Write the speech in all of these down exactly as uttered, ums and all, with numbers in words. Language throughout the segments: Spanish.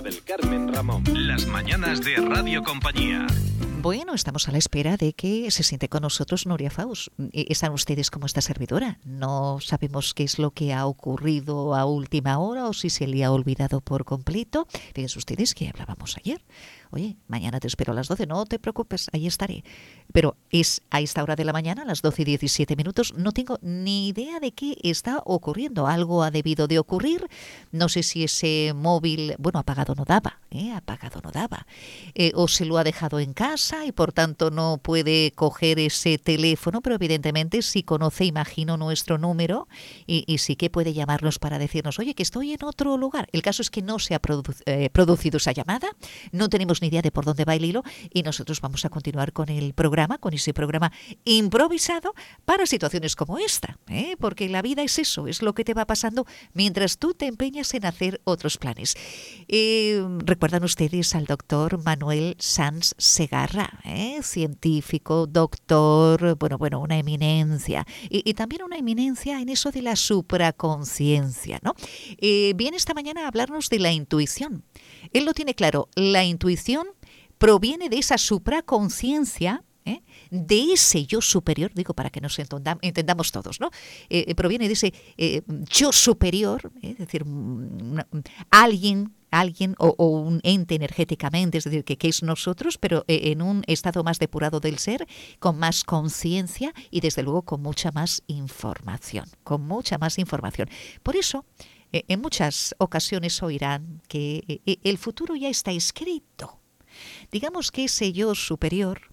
Del Carmen Ramón. Las mañanas de Radio Compañía. Bueno, estamos a la espera de que se siente con nosotros Nuria Faus. Están ustedes como esta servidora. No sabemos qué es lo que ha ocurrido a última hora o si se le ha olvidado por completo. Fíjense ustedes que hablábamos ayer. Oye, mañana te espero a las doce, no te preocupes, ahí estaré. Pero es a esta hora de la mañana, a las doce y diecisiete minutos, no tengo ni idea de qué está ocurriendo. Algo ha debido de ocurrir. No sé si ese móvil, bueno, apagado no daba, ¿eh? apagado no daba. Eh, o se lo ha dejado en casa y por tanto no puede coger ese teléfono, pero evidentemente si conoce, imagino, nuestro número y, y sí que puede llamarnos para decirnos, oye, que estoy en otro lugar. El caso es que no se ha produ- eh, producido esa llamada, no tenemos ni idea de por dónde va el hilo y nosotros vamos a continuar con el programa, con ese programa improvisado para situaciones como esta, ¿eh? Porque la vida es eso, es lo que te va pasando mientras tú te empeñas en hacer otros planes. Eh, Recuerdan ustedes al doctor Manuel Sanz Segarra, ¿eh? Científico, doctor, bueno, bueno, una eminencia y, y también una eminencia en eso de la supraconciencia, ¿no? Eh, viene esta mañana a hablarnos de la intuición. Él lo tiene claro, la intuición proviene de esa supraconciencia, ¿eh? de ese yo superior, digo para que nos entendam- entendamos todos, ¿no? Eh, eh, proviene de ese eh, yo superior, ¿eh? es decir, una, alguien, alguien o, o un ente energéticamente, es decir, que, que es nosotros, pero eh, en un estado más depurado del ser, con más conciencia y desde luego con mucha más información, con mucha más información. Por eso, eh, en muchas ocasiones oirán que eh, el futuro ya está escrito. Digamos que ese yo superior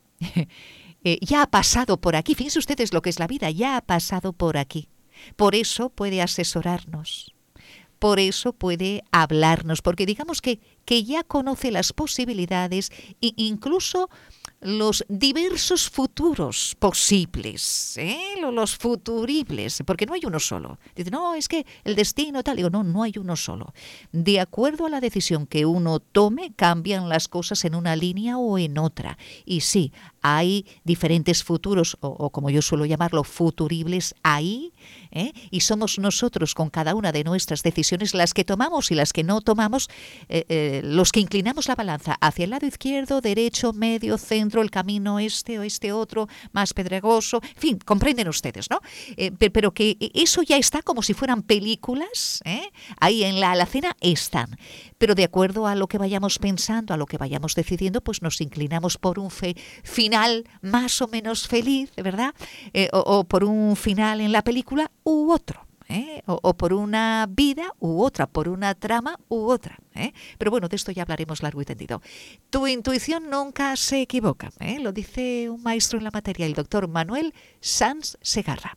eh, ya ha pasado por aquí. Fíjense ustedes lo que es la vida, ya ha pasado por aquí. Por eso puede asesorarnos, por eso puede hablarnos, porque digamos que, que ya conoce las posibilidades e incluso los diversos futuros posibles, ¿eh? los futuribles, porque no hay uno solo. Dice, no, es que el destino tal. Digo, no, no hay uno solo. De acuerdo a la decisión que uno tome, cambian las cosas en una línea o en otra. Y sí, hay diferentes futuros, o, o como yo suelo llamarlo, futuribles ahí, ¿eh? Y somos nosotros con cada una de nuestras decisiones, las que tomamos y las que no tomamos, eh, eh, los que inclinamos la balanza hacia el lado izquierdo, derecho, medio, centro, el camino este o este otro, más pedregoso, en fin, comprenden ustedes, ¿no? Eh, pero que eso ya está como si fueran películas, ¿eh? Ahí en la alacena están. Pero de acuerdo a lo que vayamos pensando, a lo que vayamos decidiendo, pues nos inclinamos por un fe final más o menos feliz, ¿verdad? Eh, o, o por un final en la película u otro. ¿Eh? O, o por una vida u otra, por una trama u otra. ¿eh? Pero bueno, de esto ya hablaremos largo y tendido. Tu intuición nunca se equivoca, ¿eh? Lo dice un maestro en la materia, el doctor Manuel Sanz Segarra.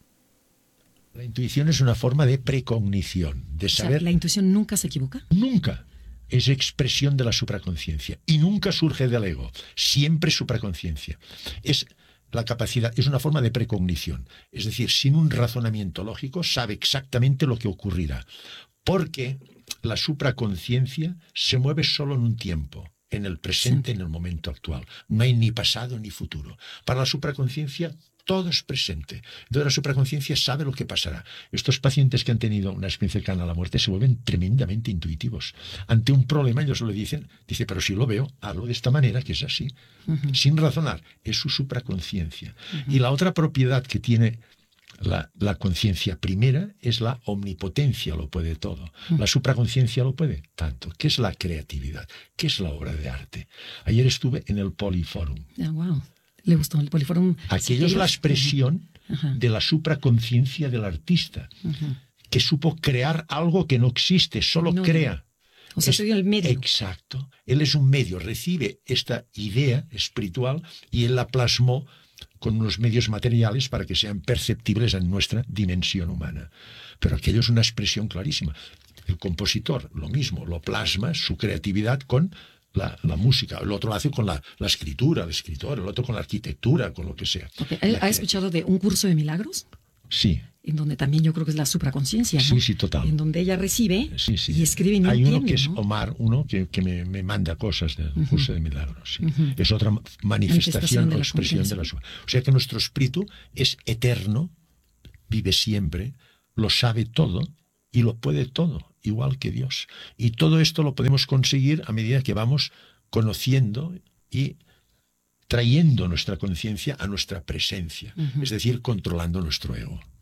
La intuición es una forma de precognición, de saber... O sea, ¿la intuición nunca se equivoca? Nunca. Es expresión de la supraconciencia y nunca surge del ego, siempre supraconciencia. Es... La capacidad es una forma de precognición, es decir, sin un razonamiento lógico sabe exactamente lo que ocurrirá, porque la supraconciencia se mueve solo en un tiempo, en el presente, sí. en el momento actual. No hay ni pasado ni futuro. Para la supraconciencia todo es presente. Entonces la supraconciencia sabe lo que pasará. Estos pacientes que han tenido una experiencia cercana a la muerte se vuelven tremendamente intuitivos. Ante un problema ellos le dicen, dice, pero si lo veo, hablo de esta manera, que es así. Uh-huh. Sin razonar, es su supraconciencia. Uh-huh. Y la otra propiedad que tiene la, la conciencia primera es la omnipotencia, lo puede todo. Uh-huh. La supraconciencia lo puede tanto. ¿Qué es la creatividad? ¿Qué es la obra de arte? Ayer estuve en el Polyforum. Oh, wow. ¿Le gustó el Polyforum? Aquello es la expresión uh-huh. de la supraconciencia del artista, uh-huh. que supo crear algo que no existe, solo no, crea. O sea, sería el medio. Exacto. Él es un medio, recibe esta idea espiritual y él la plasmó con unos medios materiales para que sean perceptibles en nuestra dimensión humana. Pero aquello es una expresión clarísima. El compositor, lo mismo, lo plasma, su creatividad con... La, la música, el otro lo hace con la, la escritura, el escritor, el otro con la arquitectura, con lo que sea. Okay. ¿Ha escuchado de un curso de milagros? Sí. En donde también yo creo que es la supraconciencia, ¿no? Sí, sí, total. En donde ella recibe sí, sí. y escribe y no Hay entiende, uno que es ¿no? Omar, uno que, que me, me manda cosas del uh-huh. curso de milagros. Sí. Uh-huh. Es otra manifestación, manifestación o expresión de la supraconciencia. O sea que nuestro espíritu es eterno, vive siempre, lo sabe todo, y lo puede todo, igual que Dios. Y todo esto lo podemos conseguir a medida que vamos conociendo y trayendo nuestra conciencia a nuestra presencia, uh-huh. es decir, controlando nuestro ego.